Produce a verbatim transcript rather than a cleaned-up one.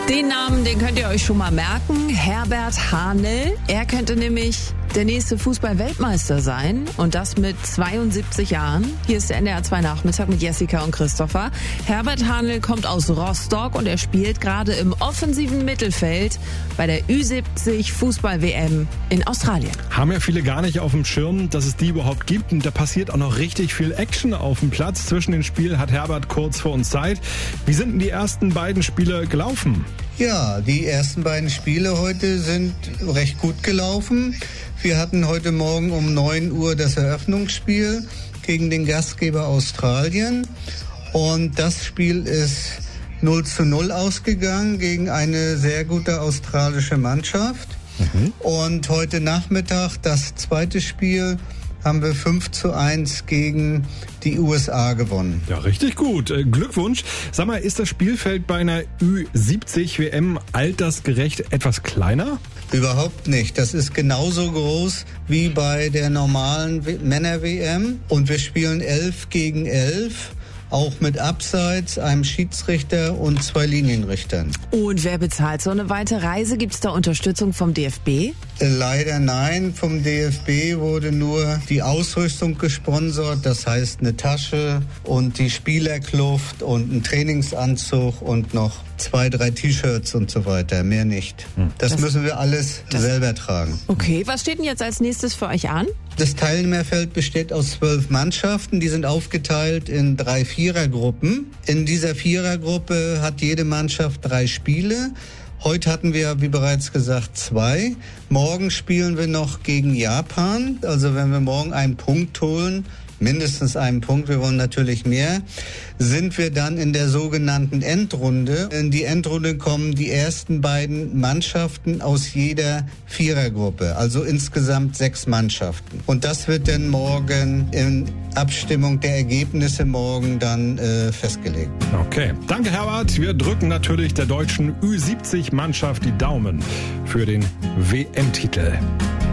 Den Namen, den könnt ihr euch schon mal merken. Herbert Hahnel. Er könnte nämlich der nächste Fußball-Weltmeister sein. Und das mit zweiundsiebzig Jahren. Hier ist der N D R zwei Nachmittag mit Jessica und Christopher. Herbert Hahnel kommt aus Rostock und er spielt gerade im offensiven Mittelfeld bei der Ü siebzig Fußball-W M in Australien. Haben ja viele gar nicht auf dem Schirm, dass es die überhaupt gibt. Und da passiert auch noch richtig viel Action auf dem Platz. Zwischen den Spielen hat Herbert kurz vor uns Zeit. Wie sind denn die ersten beiden Spiele gelaufen? Ja, die ersten beiden Spiele heute sind recht gut gelaufen. Wir hatten heute Morgen um neun Uhr das Eröffnungsspiel gegen den Gastgeber Australien. Und das Spiel ist null zu null ausgegangen gegen eine sehr gute australische Mannschaft. Mhm. Und heute Nachmittag das zweite Spiel haben wir fünf zu eins gegen die U S A gewonnen. Ja, richtig gut. Äh, Glückwunsch. Sag mal, ist das Spielfeld bei einer Ü siebzig W M altersgerecht etwas kleiner? Überhaupt nicht. Das ist genauso groß wie bei der normalen Männer-W M. Und wir spielen elf gegen elf. Auch mit Abseits, einem Schiedsrichter und zwei Linienrichtern. Und wer bezahlt so eine weite Reise? Gibt es da Unterstützung vom D F B? Leider nein. Vom D F B wurde nur die Ausrüstung gesponsert. Das heißt eine Tasche und die Spielerkluft und ein Trainingsanzug und noch zwei, drei T-Shirts und so weiter. Mehr nicht. Das, das müssen wir alles selber tragen. Okay, was steht denn jetzt als nächstes für euch an? Das Teilnehmerfeld besteht aus zwölf Mannschaften. Die sind aufgeteilt in drei Vierergruppen. In dieser Vierergruppe hat jede Mannschaft drei Spiele. Heute hatten wir, wie bereits gesagt, zwei. Morgen spielen wir noch gegen Japan. Also wenn wir morgen einen Punkt holen, mindestens einen Punkt, wir wollen natürlich mehr, sind wir dann in der sogenannten Endrunde. In die Endrunde kommen die ersten beiden Mannschaften aus jeder Vierergruppe, also insgesamt sechs Mannschaften. Und das wird dann morgen in Abstimmung der Ergebnisse morgen dann äh, festgelegt. Okay, danke Herbert. Wir drücken natürlich der deutschen Ü siebzig Mannschaft die Daumen für den W M-Titel.